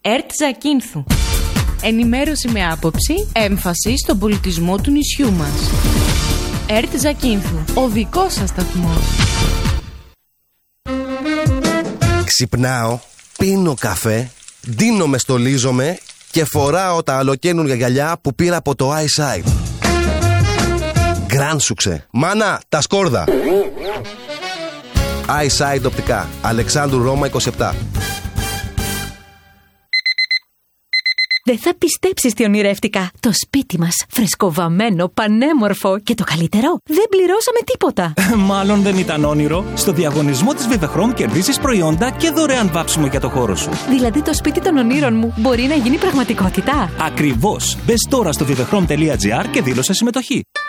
ΕΡΤ Ζακίνθου. Ενημέρωση με άποψη, έμφαση στον πολιτισμό του νησιού μας. ΕΡΤ Ζακίνθου, ο δικός σας σταθμός. Ξυπνάω, πίνω καφέ, ντύνομαι, στολίζομαι και φοράω τα αλοκαίνουργια γυαλιά που πήρα από το iSight. Γκράνσουξε. Μάνα, τα σκόρδα. iSight οπτικά. Αλεξάνδρου Ρώμα 27. Δεν θα πιστέψεις τι ονειρεύτηκα. Το σπίτι μας, φρεσκοβαμμένο, πανέμορφο και το καλύτερο, δεν πληρώσαμε τίποτα. Μάλλον δεν ήταν όνειρο. Στο διαγωνισμό της Vivechrome κερδίζεις προϊόντα και δωρεάν βάψιμο για το χώρο σου. Δηλαδή το σπίτι των ονείρων μου μπορεί να γίνει πραγματικότητα. Ακριβώς. Μπες τώρα στο vivechrome.gr και δήλωσε συμμετοχή.